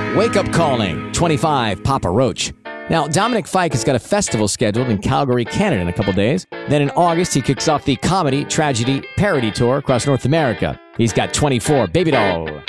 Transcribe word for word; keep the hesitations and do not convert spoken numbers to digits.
Wake Up Calling, twenty-five, Papa Roach. Now, Dominic Fike has got a festival scheduled in Calgary, Canada in a couple days. Then in August, he kicks off the comedy, tragedy, parody tour across North America. He's got twenty-four, Baby Doll.